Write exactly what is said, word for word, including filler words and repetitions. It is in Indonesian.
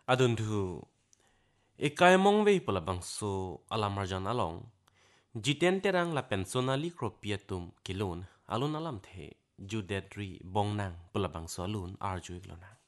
adun thu ikai mong vei pula bangso alam rajan along jiten terang la personali kropiatum kilun alun alam the judetri bongnang pula bangso alun arju iglona